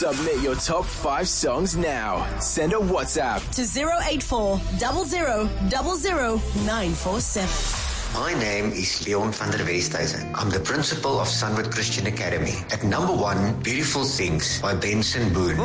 Submit your top 5 songs now. Send a WhatsApp to 084 00 947. My name is Leon van der Westhuizen. I'm the principal of Sunwood Christian Academy. At number 1, Beautiful Things by Benson Boone.